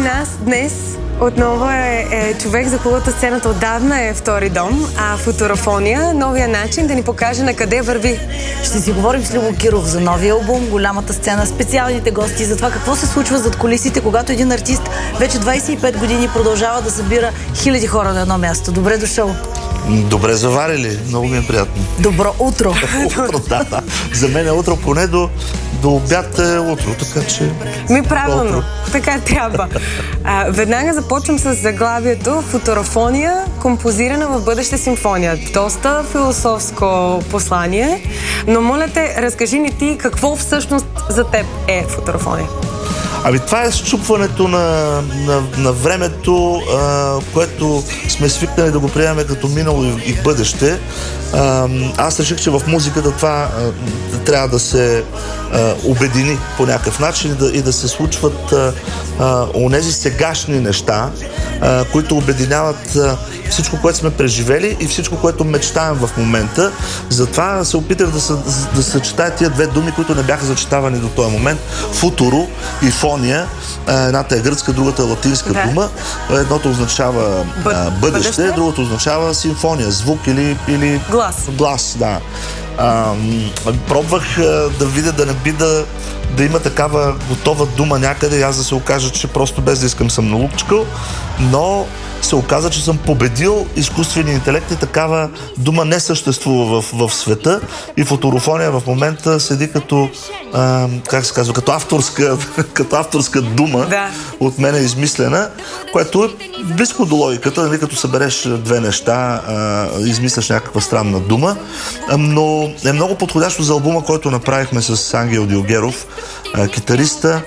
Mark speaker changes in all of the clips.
Speaker 1: нас днес отново е човек, за когото сцената отдавна е втори дом, а Футурофония, новия начин да ни покаже на къде върви.
Speaker 2: Ще си говорим с Любо Киров за новия албум, голямата сцена, специалните гости, за това какво се случва зад кулисите, когато един артист вече 25 години продължава да събира хиляди хора на едно място. Добре дошъл!
Speaker 3: Добре заварили, много ми е приятно.
Speaker 2: Добро утро!
Speaker 3: Утро, да. За мен е утро, поне до обяд е утро, така че...
Speaker 1: Правилно, така трябва. Веднага започвам с заглавието Футурофония, композирана в бъдеща симфония. Доста философско послание, но моля те, разкажи ни ти какво всъщност за теб е Футурофония.
Speaker 3: Това е счупването на времето, което сме свикнали да го приемаме като минало и бъдеще. Аз реших, че в музиката това трябва да се обедини по някакъв начин и да се случват онези сегашни неща, които обединяват всичко, което сме преживели и всичко, което мечтаем в момента. Затова се опитах да съчетая тия две думи, които не бяха зачетавани до този момент. Футуро и фония. Едната е гръцка, другата е латинска дума. Едното означава бъдеще, другото означава симфония, звук или глас, да. Пробвах да видя да не би да има такава готова дума някъде и аз да се окажа, че просто без да искам съм налупчкал, но се оказа, че съм победил изкуствения интелект и такава дума не съществува в света и Футурофония в момента седи като как се казва, като авторска дума, от мен е измислена, което е близко до логиката, нали, като събереш две неща, измисляш някаква странна дума, но е много подходящо за албума, който направихме с Ангел Дилгеров, китариста.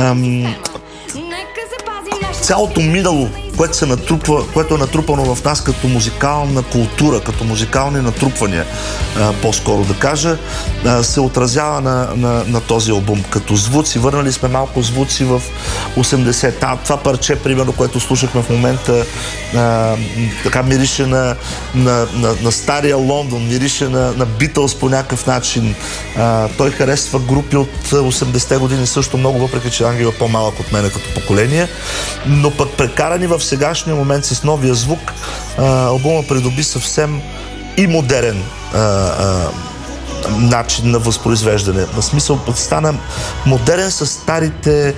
Speaker 3: Цялото минало, което е натрупано в нас като музикална култура, като музикални натрупвания, по-скоро да кажа, се отразява на този албум. Като звуци, върнали сме малко звуци в 80-та. Това парче, примерно, което слушахме в момента, така мирише на стария Лондон, мирише на Битълс по някакъв начин. Той харесва групи от 80-те години също много, въпреки че Ангел е по-малък от мене като поколение. Но пък прекарани в сегашния момент с новия звук, албума придоби съвсем и модерен начин на възпроизвеждане. На смисъл, стана модерен с старите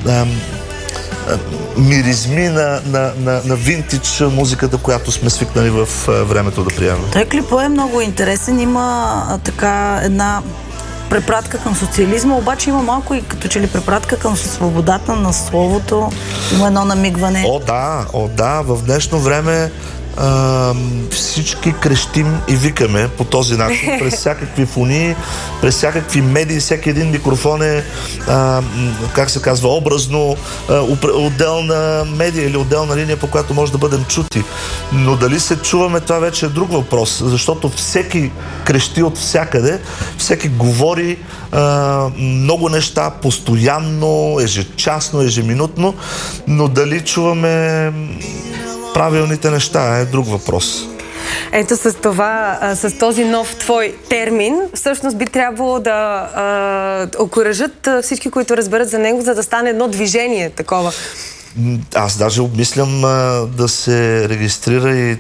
Speaker 3: миризми на винтидж музиката, която сме свикнали в времето да приемаме.
Speaker 2: Той клипът е много интересен, има така една препратка към социализма, обаче има малко и като че ли препратка към свободата на словото. Има едно намигване.
Speaker 3: О, да, в днешно време всички крещим и викаме по този начин, през всякакви фони, през всякакви медии, всеки един микрофон е, как се казва, образно отделна медия или отделна линия, по която може да бъдем чути. Но дали се чуваме, това вече е друг въпрос, защото всеки крещи от всякъде, всеки говори много неща постоянно, ежечасно, ежеминутно, но дали чуваме правилните неща е друг въпрос.
Speaker 1: Ето с това, с този нов твой термин, всъщност би трябвало да окуражат всички, които разберат за него, за да стане едно движение такова.
Speaker 3: Аз даже обмислям да се регистрира и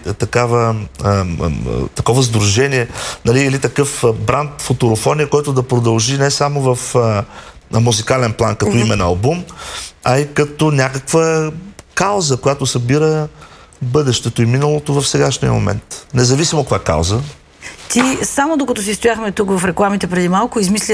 Speaker 3: такова сдружение, нали, или такъв бранд Футурофония, който да продължи не само в музикален план, като име на албум, а и като някаква кауза, която събира бъдещето и миналото в сегашния момент. Независимо каква кауза.
Speaker 2: Ти, само докато си стояхме тук в рекламите преди малко, измисли